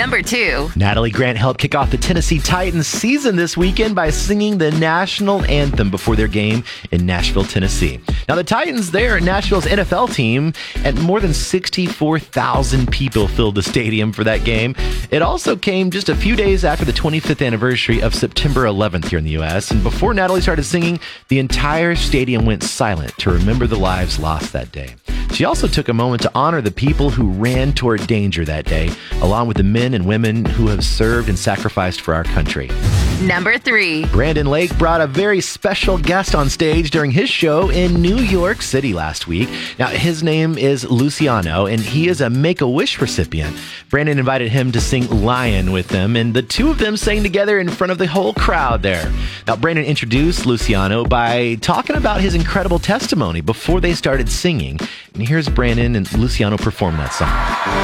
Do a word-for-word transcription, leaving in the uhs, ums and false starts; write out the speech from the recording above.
Number two. Natalie Grant helped kick off the Tennessee Titans season this weekend by singing the national anthem before their game in Nashville, Tennessee. Now, the Titans, they're Nashville's N F L team, and more than sixty-four thousand people filled the stadium for that game. It also came just a few days after the twenty-fifth anniversary of September eleventh here in the U S, and before Natalie started singing, the entire stadium went silent to remember the lives lost that day. She also took a moment to honor the people who ran toward danger that day, along with the men and women who have served and sacrificed for our country. Number three. Brandon Lake brought a very special guest on stage during his show in New York City last week. Now, his name is Luciano, and he is a Make-A-Wish recipient. Brandon invited him to sing Lion with them, and the two of them sang together in front of the whole crowd there. Now, Brandon introduced Luciano by talking about his incredible testimony before they started singing. And here's Brandon and Luciano perform that song.